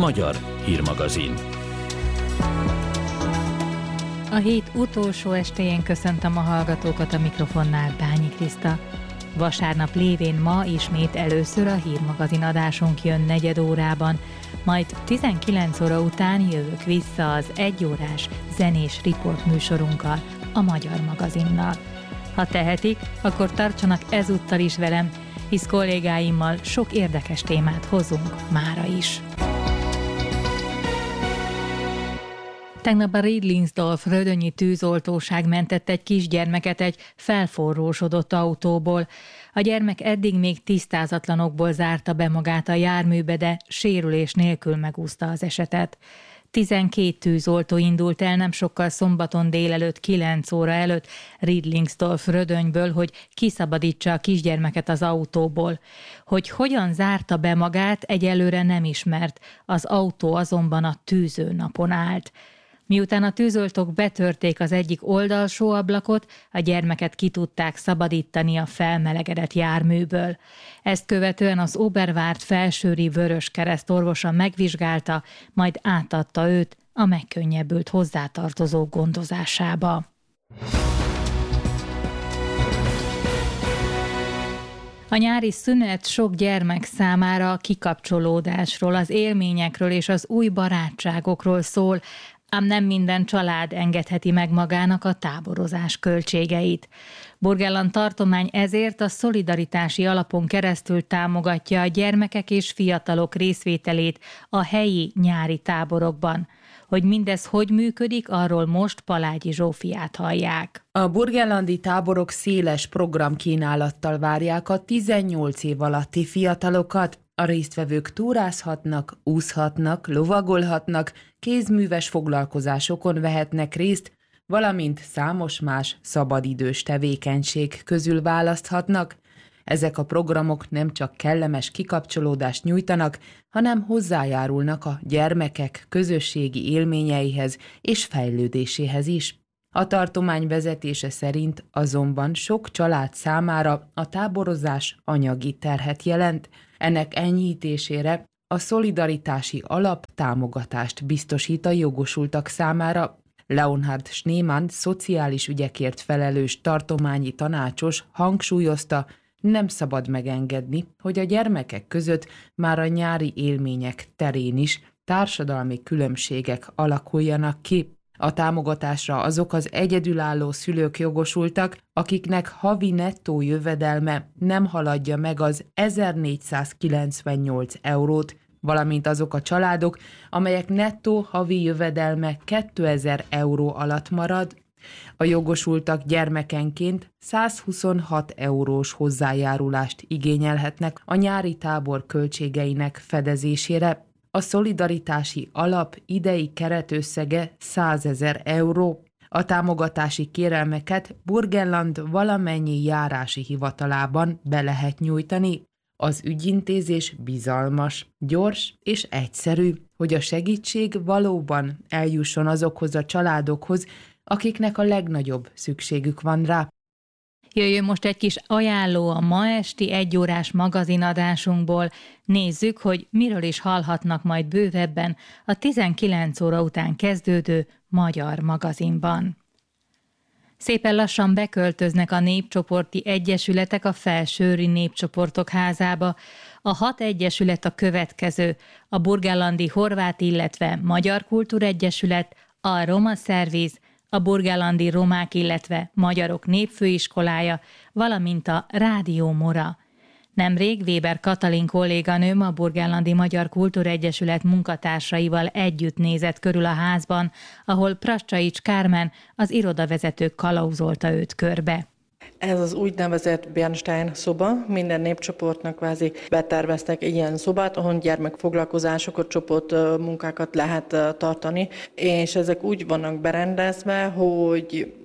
Magyar hírmagazin. A hét utolsó estéjén köszöntöm a hallgatókat, a mikrofonnál Bányi Kriszta. Vasárnap lévén ma ismét először a hírmagazin adásunk jön negyed órában, majd 19 óra után jövök vissza az egyórás zenés riport műsorunkkal, a Magyar Magazinnal. Ha tehetik, akkor tartsanak ezúttal is velem, hisz kollégáimmal sok érdekes témát hozunk mára is. Tegnap a Riedlingsdorf rödönyi tűzoltóság mentett egy kisgyermeket egy felforrósodott autóból. A gyermek eddig még tisztázatlanokból zárta be magát a járműbe, de sérülés nélkül megúszta az esetet. 12 tűzoltó indult el nem sokkal szombaton délelőtt 9 óra előtt Riedlingsdorf rödönyből, hogy kiszabadítsa a kisgyermeket az autóból. Hogy hogyan zárta be magát, egyelőre nem ismert, az autó azonban a tűzőnapon állt. Miután a tűzoltók betörték az egyik oldalsó ablakot, a gyermeket ki tudták szabadítani a felmelegedett járműből. Ezt követően az Oberwart felsőri Vöröskereszt orvosa megvizsgálta, majd átadta őt a megkönnyebbült hozzátartozók gondozásába. A nyári szünet sok gyermek számára a kikapcsolódásról, az élményekről és az új barátságokról szól, ám nem minden család engedheti meg magának a táborozás költségeit. Burgenland tartomány ezért a szolidaritási alapon keresztül támogatja a gyermekek és fiatalok részvételét a helyi nyári táborokban. Hogy mindez hogy működik, arról most Palágyi Zsófiát hallják. A burgenlandi táborok széles programkínálattal várják a 18 év alatti fiatalokat. A résztvevők túrázhatnak, úszhatnak, lovagolhatnak, kézműves foglalkozásokon vehetnek részt, valamint számos más szabadidős tevékenység közül választhatnak. Ezek a programok nem csak kellemes kikapcsolódást nyújtanak, hanem hozzájárulnak a gyermekek közösségi élményeihez és fejlődéséhez is. A tartomány vezetése szerint azonban sok család számára a táborozás anyagi terhet jelent. Ennek enyhítésére a szolidaritási alap támogatást biztosít a jogosultak számára. Leonhard Schneemann, szociális ügyekért felelős tartományi tanácsos hangsúlyozta, nem szabad megengedni, hogy a gyermekek között már a nyári élmények terén is társadalmi különbségek alakuljanak ki. A támogatásra azok az egyedülálló szülők jogosultak, akiknek havi nettó jövedelme nem haladja meg az 1498 eurót, valamint azok a családok, amelyek nettó havi jövedelme 2000 euró alatt marad. A jogosultak gyermekenként 126 eurós hozzájárulást igényelhetnek a nyári tábor költségeinek fedezésére. A szolidaritási alap idei keretösszege 100 000 euró. A támogatási kérelmeket Burgenland valamennyi járási hivatalában be lehet nyújtani. Az ügyintézés bizalmas, gyors és egyszerű, hogy a segítség valóban eljusson azokhoz a családokhoz, akiknek a legnagyobb szükségük van rá. Jöjjön most egy kis ajánló a ma esti egyórás magazinadásunkból. Nézzük, hogy miről is hallhatnak majd bővebben a 19 óra után kezdődő Magyar Magazinban. Szépen lassan beköltöznek a népcsoporti egyesületek a Felsőri Népcsoportok Házába. A 6 egyesület a következő: a Burgenlandi Horvát, illetve Magyar Kultúregyesület, a Roma Szerviz, a Burgenlandi Romák, illetve Magyarok Népfőiskolája, valamint a Rádió Mora. Nemrég Weber Katalin kolléganőm a Burgenlandi Magyar Kultúregyesület munkatársaival együtt nézett körül a házban, ahol Prascsaics Kármen, az irodavezető kalauzolta őt körbe. Ez az úgynevezett Bernstein szoba, minden népcsoportnak kvázi beterveztek egy ilyen szobát, ahol gyermekfoglalkozásokat, csoport munkákat lehet tartani, és ezek úgy vannak berendezve, hogy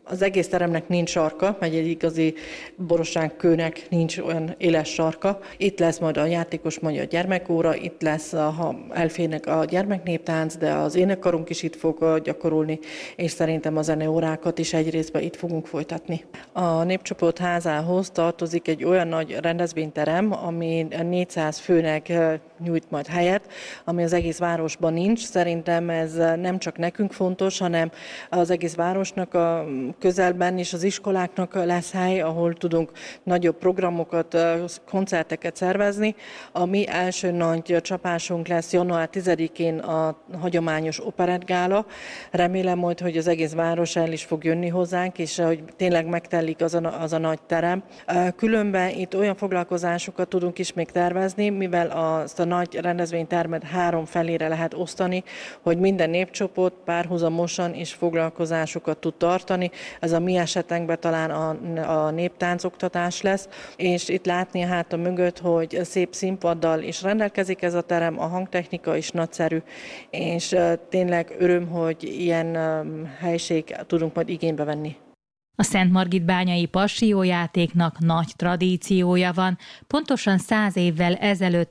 Az egész teremnek nincs sarka, mert egy igazi boroságkőnek nincs olyan éles sarka. Itt lesz majd a játékos magyar gyermekóra, itt lesz, ha elférnek a gyermeknéptánc, de az énekkarunk is itt fog gyakorolni, és szerintem a zeneórákat is egy részben itt fogunk folytatni. A Népcsoport házához tartozik egy olyan nagy rendezvényterem, ami 400 főnek nyújt majd helyet, ami az egész városban nincs. Szerintem ez nem csak nekünk fontos, hanem az egész városnak a közelben is az iskoláknak lesz hely, ahol tudunk nagyobb programokat, koncerteket szervezni. A mi első nagy csapásunk lesz január 10-én a hagyományos operettgála. Remélem majd, hogy az egész város el is fog jönni hozzánk, és hogy tényleg megtelik az a nagy terem. Különben itt olyan foglalkozásokat tudunk is még tervezni, mivel azt a nagy rendezvénytermet 3 felére lehet osztani, hogy minden népcsoport párhuzamosan is foglalkozásokat tud tartani. Ez a mi esetünkben talán a néptáncoktatás lesz, és itt látni a háta mögött, hogy szép színpaddal is rendelkezik ez a terem, a hangtechnika is nagyszerű, és tényleg öröm, hogy ilyen helység tudunk majd igénybe venni. A Szentmargitbányai Passió-játéknak nagy tradíciója van. Pontosan 100 évvel ezelőtt,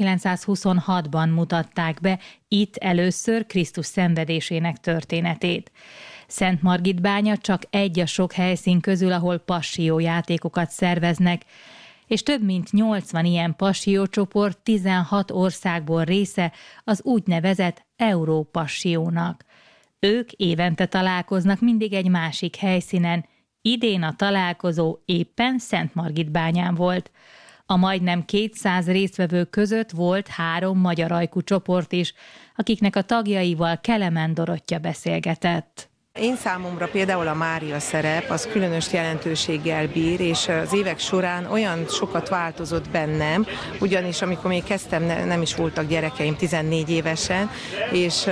1926-ban mutatták be itt először Krisztus szenvedésének történetét. Szentmargitbánya csak egy a sok helyszín közül, ahol passió-játékokat szerveznek, és több mint 80 ilyen passió-csoport 16 országból része az úgynevezett Európassió-nak. Ők évente találkoznak mindig egy másik helyszínen. Idén a találkozó éppen Szentmargitbányán volt. A majdnem 200 résztvevő között volt 3 magyar ajkú csoport is, akiknek a tagjaival Kelemen Dorottya beszélgetett. Én számomra például a Mária szerep az különös jelentőséggel bír, és az évek során olyan sokat változott bennem, ugyanis amikor még kezdtem, nem is voltak gyerekeim 14 évesen, és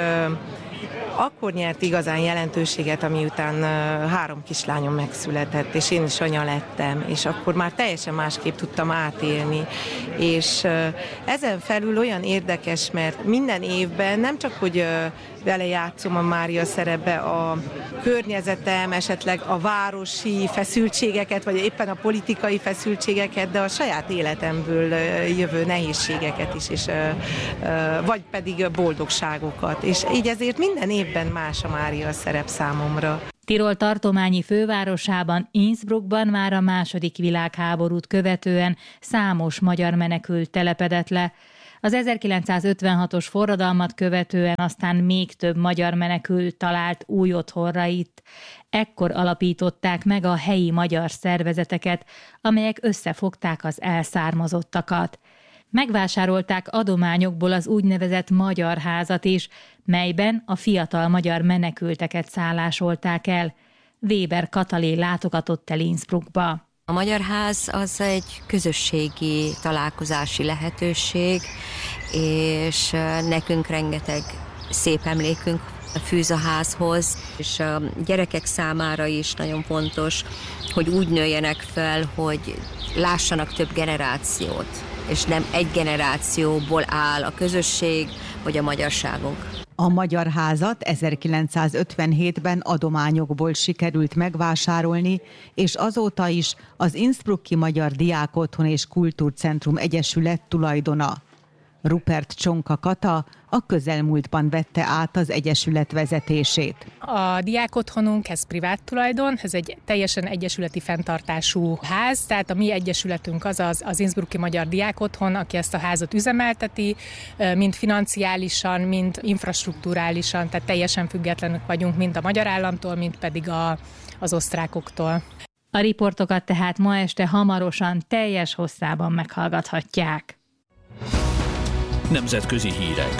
akkor nyert igazán jelentőséget, ami után 3 kislányom megszületett, és én is anya lettem, és akkor már teljesen másképp tudtam átélni. És ezen felül olyan érdekes, mert minden évben nem csak, hogy vele játszom a Mária szerepbe a környezetem, esetleg a városi feszültségeket, vagy éppen a politikai feszültségeket, de a saját életemből jövő nehézségeket is, és, vagy pedig boldogságokat. És így ezért minden évben más a Mária szerep számomra. Tirol tartományi fővárosában, Innsbruckban már a II. Világháborút követően számos magyar menekült telepedett le. Az 1956-os forradalmat követően aztán még több magyar menekült talált új otthonra itt. Ekkor alapították meg a helyi magyar szervezeteket, amelyek összefogták az elszármazottakat. Megvásárolták adományokból az úgynevezett Magyar Házat is, melyben a fiatal magyar menekülteket szállásolták el. Weber Katalin látogatott el Innsbruckba. A Magyar Ház az egy közösségi találkozási lehetőség, és nekünk rengeteg szép emlékünk fűz a házhoz, és a gyerekek számára is nagyon fontos, hogy úgy nőjenek fel, hogy lássanak több generációt, és nem egy generációból áll a közösség vagy a magyarságunk. A Magyar Házat 1957-ben adományokból sikerült megvásárolni, és azóta is az Innsbrucki Magyar Diákotthon és Kultúrcentrum Egyesület tulajdona. Rupert Csonka Kata a közelmúltban vette át az egyesület vezetését. A diákotthonunk, ez privát tulajdon, ez egy teljesen egyesületi fenntartású ház, tehát a mi egyesületünk az Innsbrucki Magyar Diákotthon, aki ezt a házat üzemelteti, mind financiálisan, mind infrastrukturálisan, tehát teljesen függetlenük vagyunk mind a magyar államtól, mind pedig az osztrákoktól. A riportokat tehát ma este hamarosan teljes hosszában meghallgathatják. Nemzetközi hírek.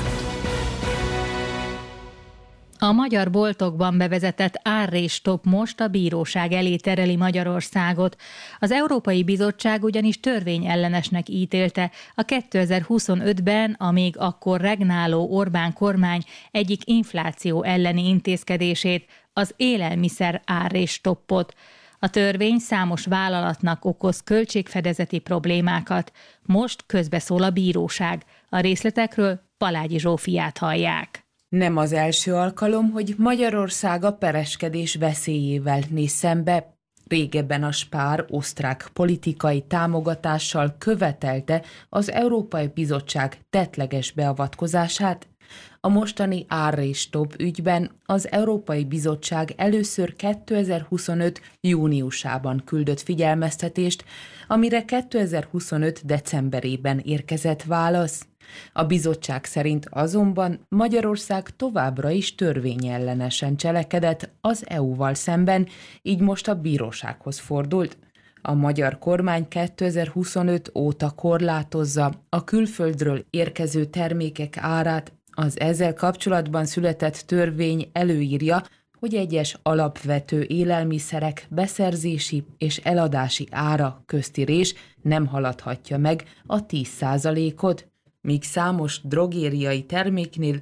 A magyar boltokban bevezetett árrésstopp most a bíróság elé tereli Magyarországot. Az Európai Bizottság ugyanis törvényellenesnek ítélte a 2025-ben a még akkor regnáló Orbán kormány egyik infláció elleni intézkedését, az élelmiszer árrésstoppot. A törvény számos vállalatnak okoz költségfedezeti problémákat. Most közbeszól a bíróság. A részletekről Palágyi Zsófiát hallják. Nem az első alkalom, hogy Magyarország a pereskedés veszélyével néz szembe. Régebben a Spar osztrák politikai támogatással követelte az Európai Bizottság tettleges beavatkozását. A mostani árrés-stop ügyben az Európai Bizottság először 2025. júniusában küldött figyelmeztetést, amire 2025. decemberében érkezett válasz. A bizottság szerint azonban Magyarország továbbra is törvényellenesen cselekedett az EU-val szemben, így most a bírósághoz fordult. A magyar kormány 2025 óta korlátozza a külföldről érkező termékek árát. Az ezzel kapcsolatban született törvény előírja, hogy egyes alapvető élelmiszerek beszerzési és eladási ára közti rés nem haladhatja meg a 10%-ot, míg számos drogériai terméknél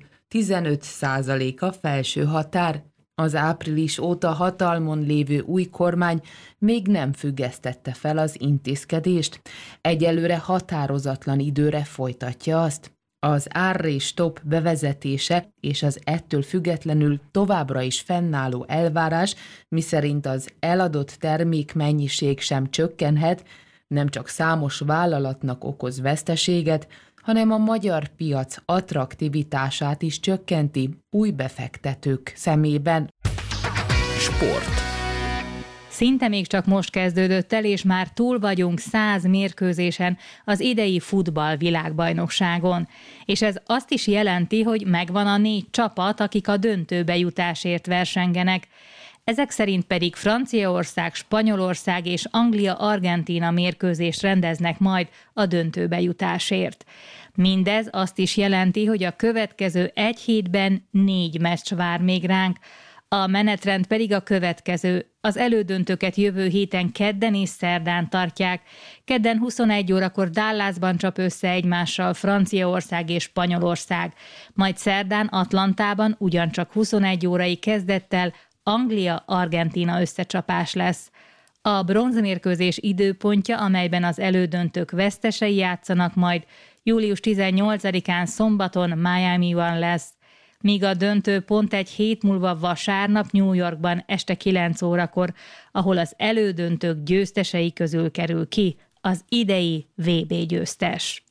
15% a felső határ. Az április óta hatalmon lévő új kormány még nem függesztette fel az intézkedést, egyelőre határozatlan időre folytatja azt. Az árrés-stop bevezetése és az ettől függetlenül továbbra is fennálló elvárás, miszerint az eladott termékmennyiség sem csökkenhet, nem csak számos vállalatnak okoz veszteséget, hanem a magyar piac attraktivitását is csökkenti új befektetők szemében. Sport. Szinte még csak most kezdődött el, és már túl vagyunk 100 mérkőzésen az idei futball világbajnokságon. És ez azt is jelenti, hogy megvan a 4 csapat, akik a döntőbe jutásért versengenek. Ezek szerint pedig Franciaország, Spanyolország és Anglia-Argentína mérkőzést rendeznek majd a döntőbe jutásért. Mindez azt is jelenti, hogy a következő egy hétben 4 meccs vár még ránk. A menetrend pedig a következő. Az elődöntőket jövő héten kedden és szerdán tartják. Kedden 21 órakor Dallasban csap össze egymással Franciaország és Spanyolország. Majd szerdán Atlantában ugyancsak 21 órai kezdettel Anglia-Argentína összecsapás lesz. A bronzmérkőzés időpontja, amelyben az elődöntők vesztesei játszanak majd, július 18-án szombaton Miamiban lesz, míg a döntő pont egy hét múlva vasárnap New Yorkban este 9 órakor, ahol az elődöntők győztesei közül kerül ki az idei VB győztes.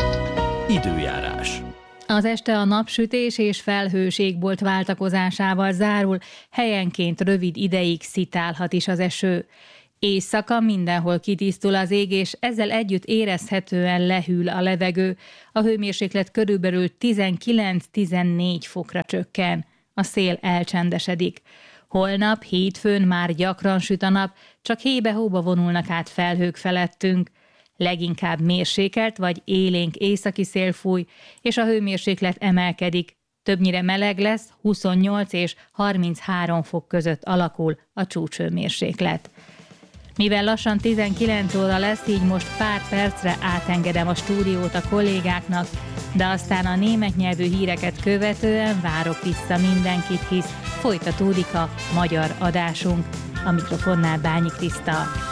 Időjárás. Az este a napsütés és felhős égbolt váltakozásával zárul, helyenként rövid ideig szitálhat is az eső. Éjszaka mindenhol kitisztul az ég, és ezzel együtt érezhetően lehűl a levegő. A hőmérséklet körülbelül 19-14 fokra csökken. A szél elcsendesedik. Holnap, hétfőn már gyakran süt a nap, csak hébe-hóba vonulnak át felhők felettünk. Leginkább mérsékelt vagy élénk északi szél fúj, és a hőmérséklet emelkedik. Többnyire meleg lesz, 28 és 33 fok között alakul a csúcshőmérséklet. Mivel lassan 19 óra lesz, így most pár percre átengedem a stúdiót a kollégáknak, de aztán a német nyelvű híreket követően várok vissza mindenkit, hisz folytatódik a magyar adásunk. A mikrofonnál Bányi Kriszta.